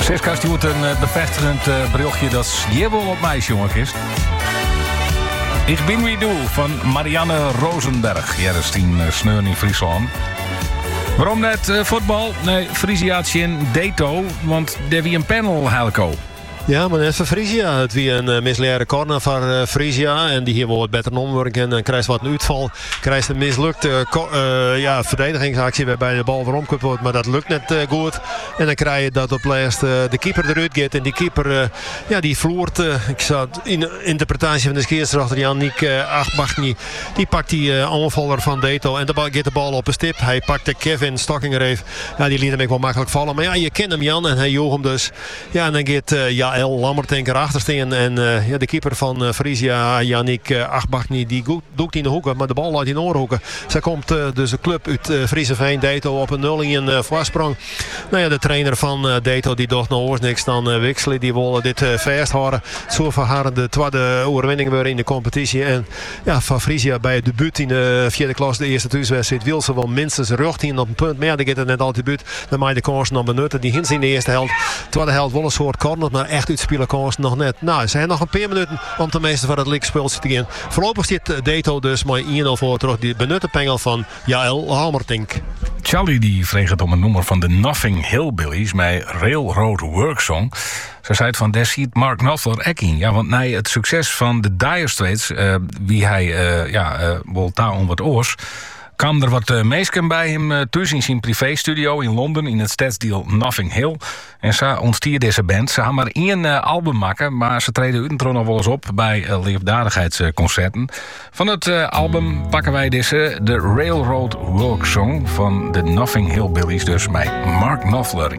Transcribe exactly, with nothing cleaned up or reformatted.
Siska stuurt een uh, bevestigend uh, berichtje dat je wel op mij, jongen, is. Ik ben wie doe van Marianne Rosenberg. Ja, dat is die uh, sneur in Friesland. Waarom net uh, voetbal? Nee, Frisiaatje in Deto, want daar wie een panel helco. Ja, maar net voor Frisia. Het wie een uh, misleren corner van uh, Frisia. En die hier wel wat beter omwerken. En dan krijgt wat een uitval. Krijgt een mislukte uh, ja, verdedigingsactie waarbij de bal weer omgekopt wordt. Maar dat lukt net uh, goed. En dan krijg je dat op laatst uh, de keeper eruit gaat. En die keeper uh, ja, die vloert. Uh, ik zag in de interpretatie van de scheidsrechter Jannik uh, Achtbachny. Die pakt die uh, aanvaller van Deto. En dan gaat de bal op een stip. Hij pakt de Kevin Stockinger even. Ja, die liet hem ook wel makkelijk vallen. Maar ja, je kent hem Jan. En hij joeg hem dus. Ja, en dan gaat uh, ja, El Lammertink erachter staan. En uh, ja, de keeper van uh, Frisia, Jannik uh, Achtbachny, die doet in de hoeken. Maar de bal laat in de oorhoeken. Zij komt uh, dus de club uit uh, Frieseveen, Deto, op een nul-een uh, voorsprong. Nou ja, de trainer van uh, Deto, die dacht nou niks dan uh, Wixley. Die willen dit uh, vasthouden. Zo voor haar de tweede overwinning weer in de competitie. En ja, van Frisia bij het debuut in de vierde klas, de eerste thuiswedstrijd, wil ze wel minstens ruchttien op een punt. Maar ja, dan gaat het net altijd debuut. Dan maak je de kansen dan benutten. Die hints in de eerste helft. Tweede helft wel een soort corner, maar echt uitspelen kansen nog net. Nou, ze zijn nog een paar minuten om ten meeste van het league-speeltje te gaan. Voorlopig zit Deto dus maar één nul voor terug. Die benutte pengel van Jaël Halmertink. Charlie die vreeg het om een nummer van de Nothing Hillbillies met Railroad Worksong. Ze zei het van, daar ziet Mark Knopfler ek in. Ja, want na het succes van de Dire Straits, uh, wie hij uh, ja, uh, wel daar om wat oors, kwam er wat uh, meesken bij hem uh, thuis in zijn privéstudio in Londen in het stadsdeel Nothing Hill. En ze ontstier deze band. Ze hadden maar één uh, album maken, maar ze treden uiteindelijk nog wel eens op bij uh, liefdadigheidsconcerten. Van het uh, album pakken wij deze, de Railroad Worksong van de Nothing Hillbillies, dus met Mark Knopfler.